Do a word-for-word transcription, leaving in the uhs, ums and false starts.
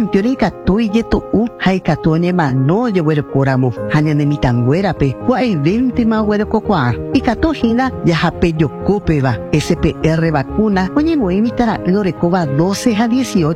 Yori katu yetu u hai katu ne mano ye wero koramo hanya ne mitanguera pe wa veinte ma wero kokwa y katu hina ya hape yokupe va S P R vacuna oye mo imitara lo recoba doce a dieciocho